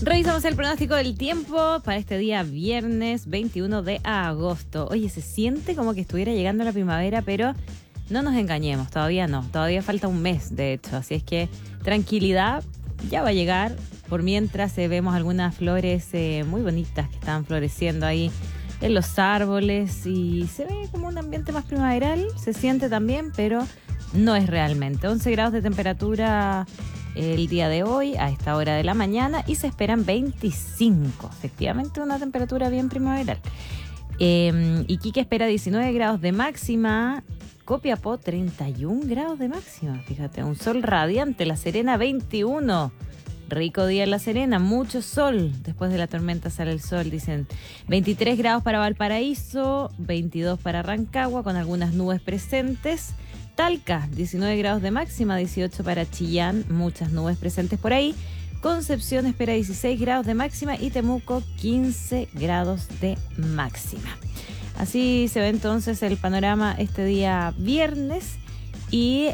Revisamos el pronóstico del tiempo para este día viernes 21 de agosto. Oye, se siente como que estuviera llegando la primavera, pero no nos engañemos, todavía no. Todavía falta un mes, de hecho. Así es que tranquilidad, ya va a llegar. Por mientras vemos algunas flores muy bonitas que están floreciendo ahí en los árboles y se ve como un ambiente más primaveral. Se siente también, pero no es realmente. 11 grados de temperatura el día de hoy a esta hora de la mañana y se esperan 25, efectivamente una temperatura bien primaveral. Iquique espera 19 grados de máxima, Copiapó 31 grados de máxima, fíjate, un sol radiante, La Serena 21, rico día en La Serena, mucho sol, después de la tormenta sale el sol, dicen 23 grados para Valparaíso, 22 para Rancagua con algunas nubes presentes. Talca, 19 grados de máxima, 18 para Chillán, muchas nubes presentes por ahí. Concepción espera 16 grados de máxima y Temuco 15 grados de máxima. Así se ve entonces el panorama este día viernes y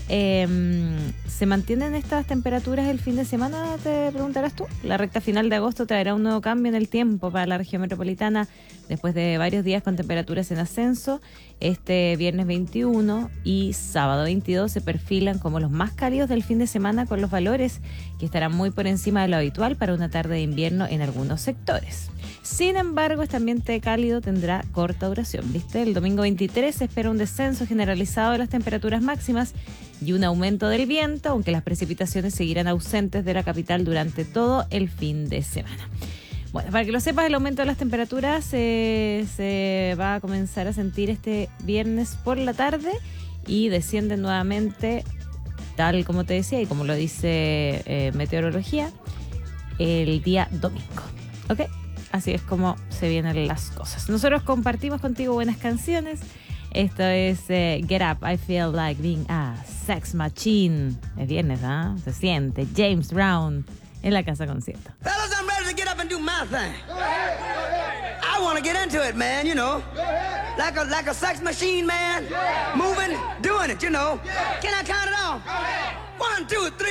se mantienen estas temperaturas el fin de semana, te preguntarás tú. La recta final de agosto traerá un nuevo cambio en el tiempo para la región metropolitana después de varios días con temperaturas en ascenso. Este viernes 21 y sábado 22 se perfilan como los más cálidos del fin de semana con los valores que estarán muy por encima de lo habitual para una tarde de invierno en algunos sectores. Sin embargo, este ambiente cálido tendrá corta duración, ¿viste? El domingo 23 se espera un descenso generalizado de las temperaturas máximas y un aumento del viento, aunque las precipitaciones seguirán ausentes de la capital durante todo el fin de semana. Bueno, para que lo sepas, el aumento de las temperaturas se va a comenzar a sentir este viernes por la tarde y descienden nuevamente, tal como te decía y como lo dice meteorología, el día domingo. ¿Ok? Así es como se vienen las cosas. Nosotros compartimos contigo buenas canciones. Esto es Get Up, I Feel Like Being a Sex Machine. Es viernes, ¿ah? Se siente. James Brown en la Casa Concierto. Fellas, I'm ready to get up and do my thing. I want to get into it, man, you know. Like a sex machine, man. Moving, doing it, you know. Can I count it off? 1, 2, 3.